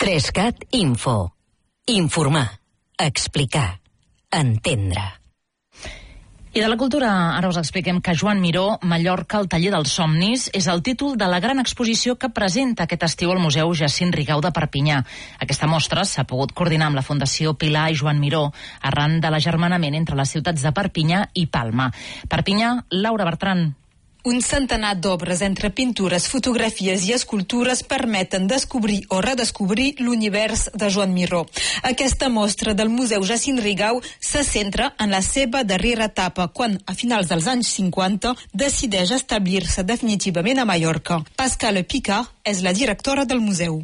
3CAT Info. Informar, explicar, entendre. I de la cultura, ara us expliquem que Joan Miró, Mallorca, el taller dels somnis, és el títol de la gran exposició que presenta aquest estiu al Museu Jacint Rigau de Perpinyà. Aquesta mostra s'ha pogut coordinar amb la Fundació Pilar i Joan Miró, arran de l'agermanament entre les ciutats de Perpinyà i Palma. Perpinyà, Laura Bertran. Un centenar d'obres entre pintures, fotografies i escultures permeten descobrir o redescobrir l'univers de Joan Miró. Aquesta mostra del Museu Jacint Rigau se centra en la seva darrera etapa, quan, a finals dels anys 50, decideix establir-se definitivament a Mallorca. Pascal Picard és la directora del museu.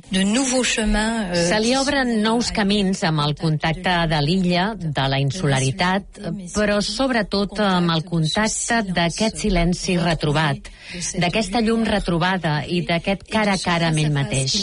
Se li obren nous camins amb el contacte de l'illa, de la insularitat, però sobretot amb el contacte d'aquest silenci retrobat, d'aquesta llum retrobada i d'aquest cara a cara amb ell mateix.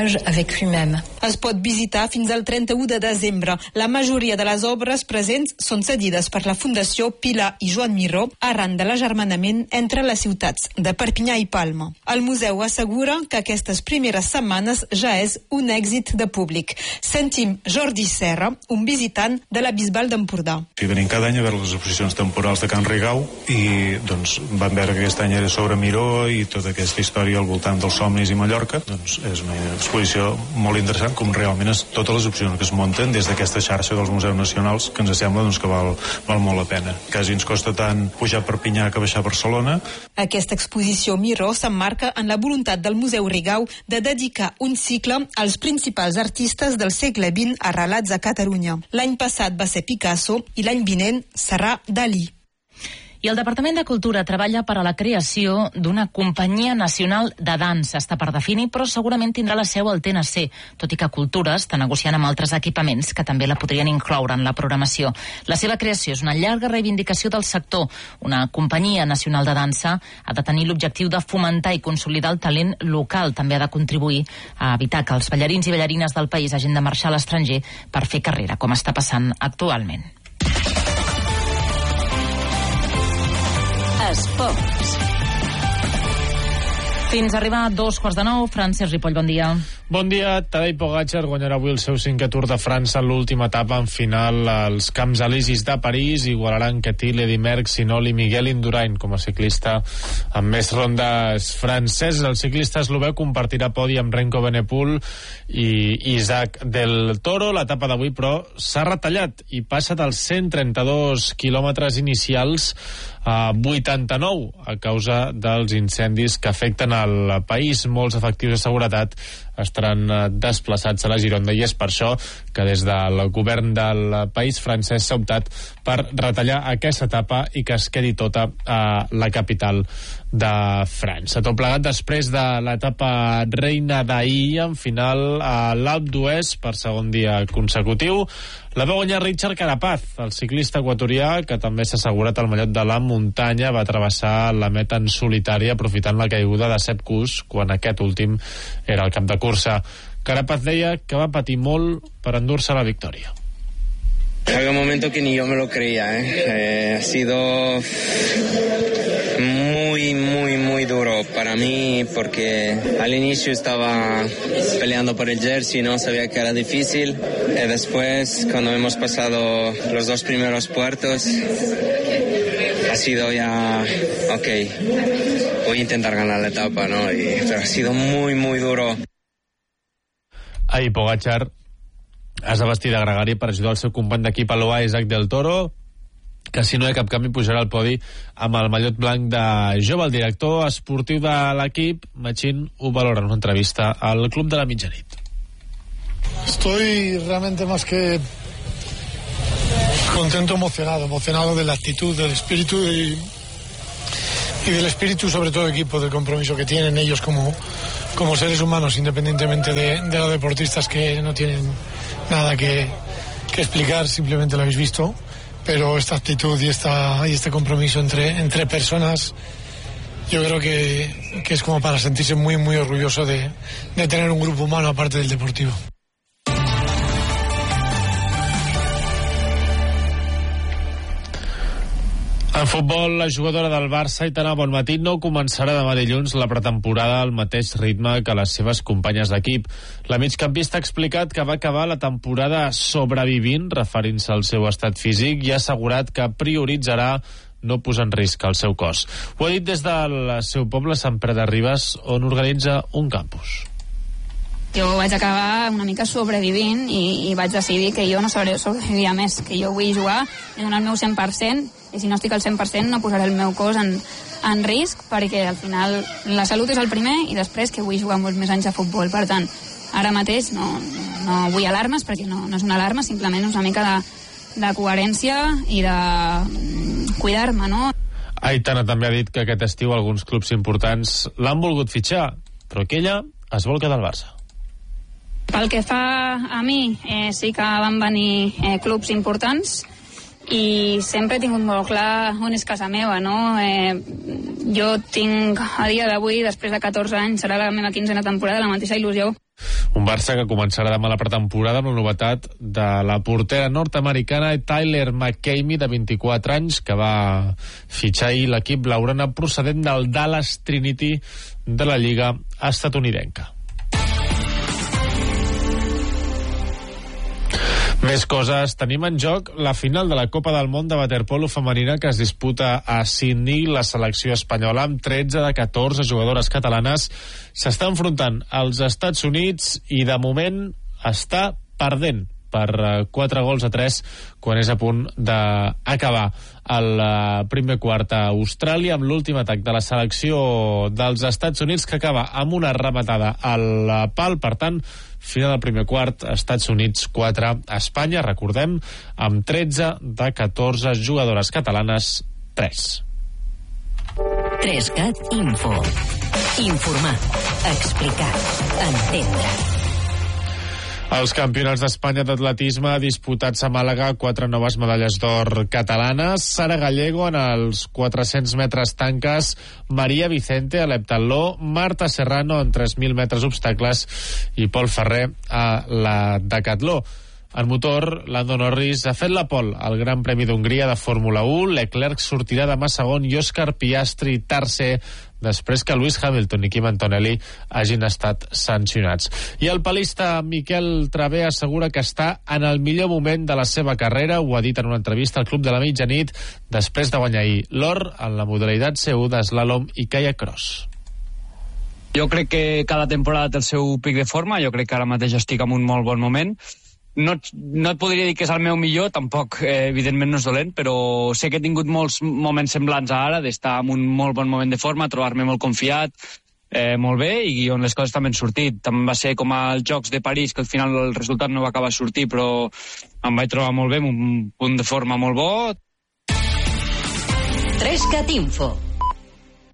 Es pot visitar fins al 31 de desembre. La majoria de les obres presents són cedides per la Fundació Pilar i Joan Miró arran de l'agermanament entre les ciutats de Perpinyà i Palma. El museu assegura que aquestes primeres setmanes ja és un èxit de públic. Sentim Jordi Serra, un visitant de la Bisbal d'Empordà. Venim cada any a veure les exposicions temporals de Can Rigau i doncs vam veure que aquest any era sobre Miró i tota aquesta història al voltant dels somnis i Mallorca. Doncs és una exposició molt interessant, com realment és totes les opcions que es munten des d'aquesta xarxa dels museus nacionals, que ens sembla doncs, que val molt la pena. Quasi ens costa tant pujar a Perpinyà que baixar a Barcelona. Aquesta exposició Miró s'emmarca en la voluntat del Museu Rigau de dedicar un cicle als principals artistes del segle XX arrelats a Catalunya. L'any passat va ser Picasso i l'any vinent serà Dalí. I el Departament de Cultura treballa per a la creació d'una companyia nacional de dansa. Està per definir, però segurament tindrà la seu al TNC, tot i que Cultura està negociant amb altres equipaments que també la podrien incloure en la programació. La seva creació és una llarga reivindicació del sector. Una companyia nacional de dansa ha de tenir l'objectiu de fomentar i consolidar el talent local. També ha de contribuir a evitar que els ballarins i ballarines del país hagin de marxar a l'estranger per fer carrera, com està passant actualment. Esports. Fins a arribar a 2:45, Francesc Ripoll, bon dia. Bon dia. Tadej Pogačar guanyarà avui el seu 5è Tour de França en l'última etapa en final als Camps Elisis de París. Igualaran Kettil, Eddy Merckx, Sinol i Miguel Indurain com a ciclista amb més rondes francès. El ciclista eslovè compartirà podi amb Renko Benepul i Isaac del Toro. L'etapa d'avui, però, s'ha retallat i passa dels 132 quilòmetres inicials a 89 a causa dels incendis que afecten al país. Molts efectius de seguretat estaran desplaçats a la Gironda i és per això que des del govern del país francès s'ha optat per retallar aquesta etapa i que es quedi tota a la capital de França. Tot plegat després de l'etapa reina d'ahir, en final a l'Alpe d'Huez per segon dia consecutiu. La va guanyar Richard Carapaz, el ciclista equatorià que també s'ha assegurat el mallot de la muntanya. Va travessar la meta en solitari aprofitant la caiguda de Sepp Kuss quan aquest últim era el cap de cursa. Carapaz deia que va patir molt per endur-se la victòria. Había un momento que ni yo me lo creía, ha sido muy duro para mí porque al inicio estaba peleando por el jersey, no sabía que era difícil y después cuando hemos pasado los 2 primeros puertos ha sido ya ok, voy a intentar ganar la etapa, ¿no? Pero ha sido muy duro. Ahir Pogačar es va vestir de gregari per ajudar el seu company d'equip a l'OA, Isaac del Toro, que si no hi ha cap canvi pujarà al podi amb el mallot blanc de jove. El director esportiu de l'equip, Machín, ho valora en una entrevista al Club de la Mitjanit. Estoy realmente más que contento, emocionado de la actitud, del espíritu y del espíritu sobre todo equipo, del compromiso que tienen ellos como seres humanos, independientemente de los deportistas, que no tienen nada que explicar, simplemente lo habéis visto, pero esta actitud y este compromiso entre personas, yo creo que es como para sentirse muy orgulloso de tener un grupo humano aparte del deportivo. En futbol, la jugadora del Barça, Aitana Bonmatí, no començarà demà dilluns la pretemporada al mateix ritme que les seves companyes d'equip. La migcampista ha explicat que va acabar la temporada sobrevivint, referint-se al seu estat físic, i ha assegurat que prioritzarà no posar en risc el seu cos. Ho ha dit des del seu poble, Sant Pere de Ribes, on organitza un campus. Jo vaig acabar una mica sobrevivint i vaig decidir que jo no sabré sobrevivir més, que jo vull jugar i donar el meu 100%, i si no estic al 100% no posaré el meu cos en risc, perquè al final la salut és el primer i després que vull jugar molts més anys a futbol. Per tant, ara mateix no vull alarmes, perquè no és una alarma, simplement és una mica de coherència i de cuidar-me, no? Aitana també ha dit que aquest estiu alguns clubs importants l'han volgut fitxar, però que ella es vol quedar al Barça. Pel que fa a mi, sí que van venir clubs importants i sempre he tingut molt clar on és casa meva, no? Jo tinc, a dia d'avui, després de 14 anys, serà la meva 15a temporada, la mateixa il·lusió. Un Barça que començarà demà la pretemporada amb la novetat de la portera nord-americana Tyler McCamey, de 24 anys, que va fitxar ahir l'equip blaugrana procedent del Dallas Trinity de la Lliga estatunidenca. Més coses. Tenim en joc la final de la Copa del Món de waterpolo femenina que es disputa a Sydney. La selecció espanyola, amb 13 de 14 jugadores catalanes, s'està enfrontant als Estats Units i de moment està perdent per 4-3 quan és a punt d'acabar el primer quart a Austràlia, amb l'últim atac de la selecció dels Estats Units, que acaba amb una rematada al pal. Per tant, final del primer quart, Estats Units 4, Espanya, recordem, amb 13 de 14 jugadores catalanes, 3. 3CAT Info. Informar, explicar, entendre. Els campionats d'Espanya d'atletisme disputats a Màlaga, 4 noves medalles d'or catalanes. Sara Gallego en els 400 metres tanques, Maria Vicente a l'heptatló, Marta Serrano en 3.000 metres obstacles i Pol Ferrer a la decatló. En motor, Lando Norris ha fet la pole al Gran Premi d'Hongria de Fórmula 1. Leclerc sortirà demà segon i Òscar Piastri tercer, després que Lewis Hamilton i Kim Antonelli hagin estat sancionats. I el palista Miquel Travé assegura que està en el millor moment de la seva carrera. Ho ha dit en una entrevista al Club de la Mitjanit després de guanyar ahir l'or en la modalitat C1 d'eslàlom i kayak cross. Jo crec que cada temporada té el seu pic de forma. Jo crec que ara mateix estic en un molt bon moment. No et podria dir que és el meu millor, tampoc, evidentment no és dolent, però sé que he tingut molts moments semblants a ara, d'estar en un molt bon moment de forma, trobar-me molt confiat, molt bé, i on les coses també han sortit. També va ser com als Jocs de París, que al final el resultat no va acabar a sortir, però em vaig trobar molt bé, amb un punt de forma molt bo. 3CAT Info.